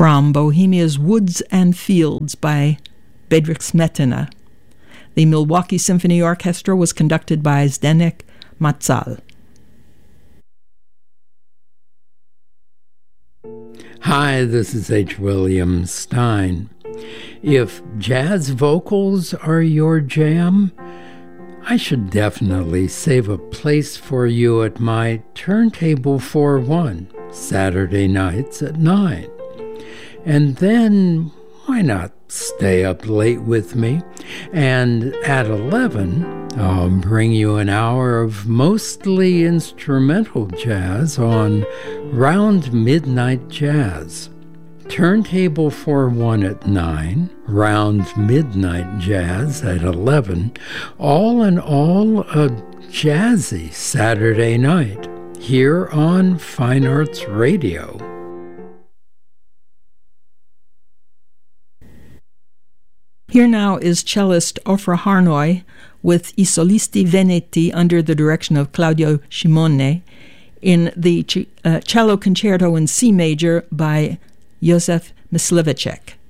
from Bohemia's Woods and Fields by Bedřich Smetana. The Milwaukee Symphony Orchestra was conducted by Zdeněk Macal. Hi, this is H. William Stein. If jazz vocals are your jam, I should definitely save a place for you at my Turntable for One, Saturday nights at 9. And then, why not stay up late with me? And at 11, I'll bring you an hour of mostly instrumental jazz on Round Midnight Jazz. Turntable for One at 9, Round Midnight Jazz at 11, all in all a jazzy Saturday night here on Fine Arts Radio. Here now is cellist Ofra Harnoy with I Solisti Veneti under the direction of Claudio Scimone in the cello concerto in C major by Józef Mysliveček.